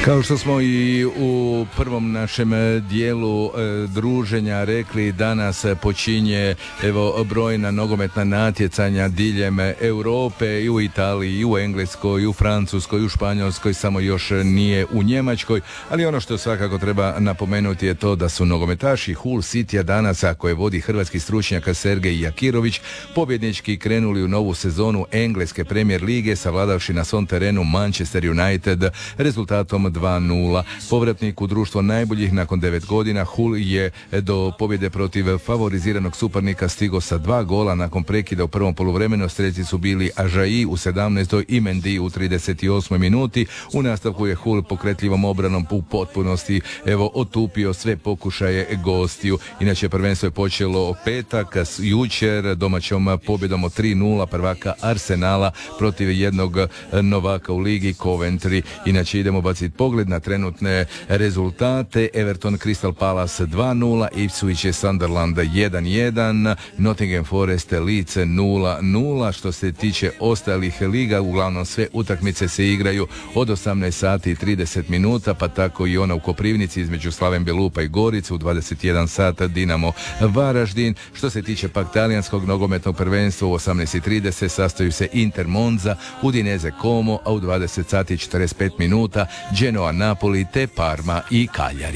Kao što smo i u prvom našem dijelu druženja rekli, danas počinje brojna nogometna natjecanja diljem Europe, i u Italiji, i u Engleskoj, i u Francuskoj, i u Španjolskoj, samo još nije u Njemačkoj, ali ono što svakako treba napomenuti je to da su nogometaši Hull Citya danas, koje vodi hrvatski stručnjak Sergej Jakirović, pobjednički krenuli u novu sezonu engleske Premier lige, savladavši na svom terenu Manchester United rezultatom 2-0. Povratnik u društvo najboljih nakon 9 godina, Hull je do pobjede protiv favoriziranog suparnika stigao sa 2 gola nakon prekida u prvom poluvremenu. Strelci su bili Ajayi u 17. i Mendy u 38. minuti. U nastavku je Hull pokretljivom obranom u potpunosti otupio sve pokušaje gostiju. Inače, prvenstvo je počelo petak, jučer domaćom pobjedom od 3-0 prvaka Arsenala protiv jednog novaka u ligi, Coventry. Inače, idemo baciti pogled na trenutne rezultate. Everton Crystal Palace 2-0, Ipswich je Sunderland 1-1, Nottingham Forest Leeds 0-0. Što se tiče ostalih liga, uglavnom sve utakmice se igraju od 18 sati i 30 minuta, pa tako i ona u Koprivnici između Slaven Belupa i Gorice u 21 sata Dinamo Varaždin. Što se tiče pak talijanskog nogometnog prvenstva, u 18:30 sastaju se Inter Monza, Udinese Como, a u 20 sati i 45 minuta Genoa Napoli te Parma i Cagliari.